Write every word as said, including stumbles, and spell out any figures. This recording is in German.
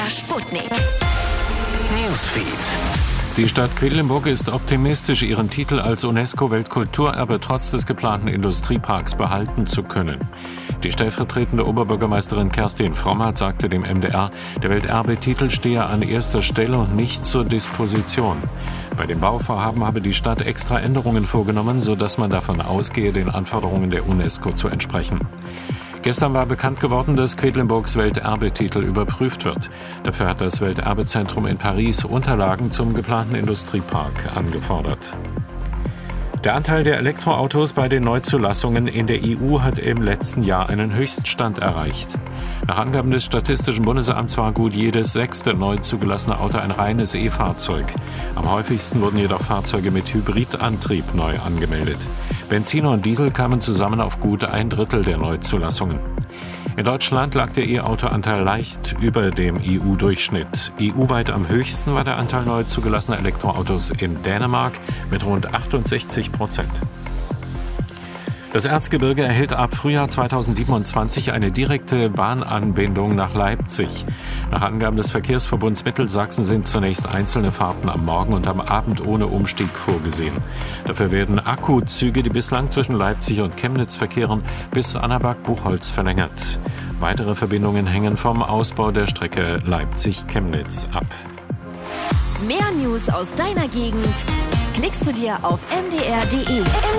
Sputnik. Newsfeed. Die Stadt Quedlinburg ist optimistisch, ihren Titel als UNESCO-Weltkulturerbe trotz des geplanten Industrieparks behalten zu können. Die stellvertretende Oberbürgermeisterin Kerstin Frommert sagte dem M D R, der Welterbetitel stehe an erster Stelle und nicht zur Disposition. Bei dem Bauvorhaben habe die Stadt extra Änderungen vorgenommen, sodass man davon ausgehe, den Anforderungen der UNESCO zu entsprechen. Gestern war bekannt geworden, dass Quedlinburgs Welterbetitel überprüft wird. Dafür hat das Welterbezentrum in Paris Unterlagen zum geplanten Industriepark angefordert. Der Anteil der Elektroautos bei den Neuzulassungen in der E U hat im letzten Jahr einen Höchststand erreicht. Nach Angaben des Statistischen Bundesamts war gut jedes sechste neu zugelassene Auto ein reines E-Fahrzeug. Am häufigsten wurden jedoch Fahrzeuge mit Hybridantrieb neu angemeldet. Benziner und Diesel kamen zusammen auf gut ein Drittel der Neuzulassungen. In Deutschland lag der E-Auto-Anteil leicht über dem E U-Durchschnitt. E U-weit am höchsten war der Anteil neu zugelassener Elektroautos in Dänemark mit rund achtundsechzig Prozent. Das Erzgebirge erhält ab Frühjahr zweitausendsiebenundzwanzig eine direkte Bahnanbindung nach Leipzig. Nach Angaben des Verkehrsverbunds Mittelsachsen sind zunächst einzelne Fahrten am Morgen und am Abend ohne Umstieg vorgesehen. Dafür werden Akkuzüge, die bislang zwischen Leipzig und Chemnitz verkehren, bis Annaberg-Buchholz verlängert. Weitere Verbindungen hängen vom Ausbau der Strecke Leipzig-Chemnitz ab. Mehr News aus deiner Gegend klickst du dir auf m d r punkt d e.